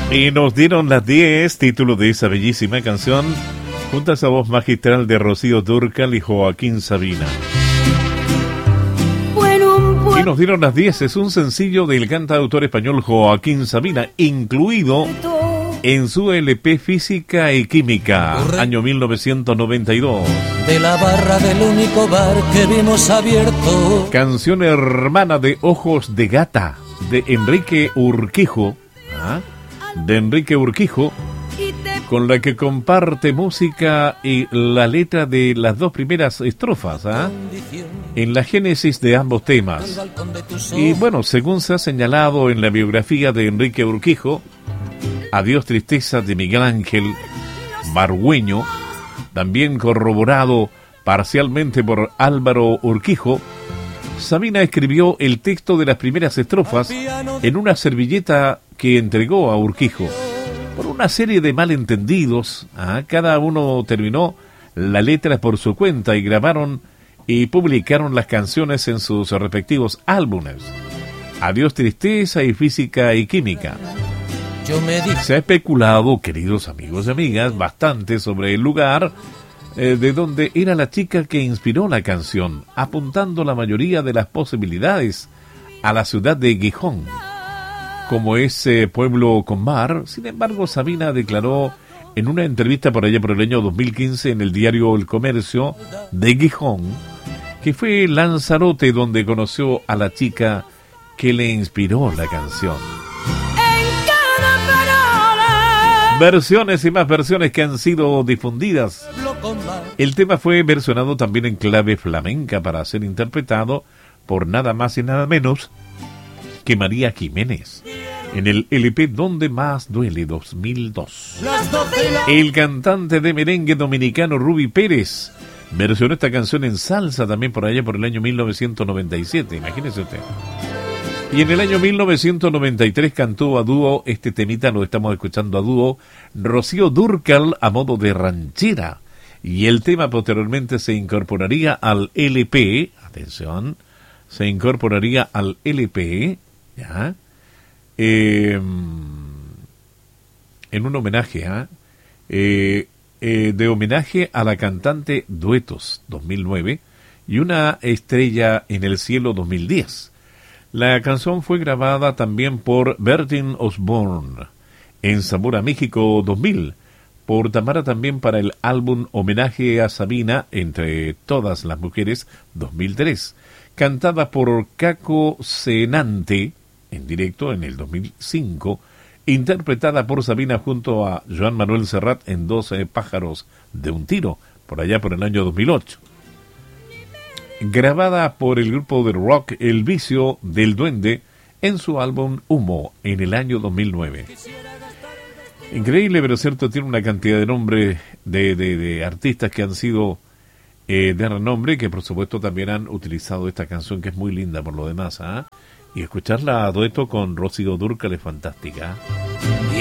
Y nos dieron las 10, título de esa bellísima canción, junto a esa voz magistral de Rocío Dúrcal y Joaquín Sabina. Y nos dieron las 10, es un sencillo del cantautor español Joaquín Sabina, incluido en su LP Física y Química, año 1992. De la barra del único bar que vimos abierto. Canción hermana de Ojos de Gata, de Enrique Urquijo, con la que comparte música y la letra de las dos primeras estrofas, en la génesis de ambos temas. Y bueno, según se ha señalado en la biografía de Enrique Urquijo, Adiós Tristeza de Miguel Ángel Margüeño, también corroborado parcialmente por Álvaro Urquijo, Sabina escribió el texto de las primeras estrofas en una servilleta que entregó a Urquijo. Por una serie de malentendidos, cada uno terminó la letra por su cuenta y grabaron y publicaron las canciones en sus respectivos álbumes, Adiós Tristeza y Física y Química. Se ha especulado, queridos amigos y amigas, bastante sobre el lugar de donde era la chica que inspiró la canción, apuntando la mayoría de las posibilidades a la ciudad de Gijón, como ese pueblo con mar. Sin embargo, Sabina declaró en una entrevista por allá por el año 2015 en el diario El Comercio de Gijón, que fue Lanzarote donde conoció a la chica que le inspiró la canción. Versiones y más versiones que han sido difundidas. El tema fue versionado también en clave flamenca para ser interpretado por nada más y nada menos que María Jiménez en el LP Donde Más Duele 2002. El cantante de merengue dominicano Ruby Pérez versionó esta canción en salsa también por allá por el año 1997, imagínese usted. Y en el año 1993 cantó a dúo, este temita lo estamos escuchando a dúo, Rocío Dúrcal a modo de ranchera. Y el tema posteriormente se incorporaría al LP, atención, se incorporaría al LP, ¿ya? En un homenaje, de homenaje a la cantante Duetos 2009 y Una Estrella en el Cielo 2010. La canción fue grabada también por Bertín Osborne en Zamora, México 2000, por Tamara también para el álbum Homenaje a Sabina entre todas las mujeres 2003, cantada por Caco Senante en directo en el 2005, interpretada por Sabina junto a Joan Manuel Serrat en 12 pájaros de un tiro, por allá por el año 2008. Grabada por el grupo de rock El Vicio del Duende en su álbum Humo en el año 2009. Increíble, pero cierto, tiene una cantidad de nombres de artistas que han sido de renombre, que por supuesto también han utilizado esta canción, que es muy linda por lo demás, y escucharla a dueto con Rocío Dúrcal es fantástica.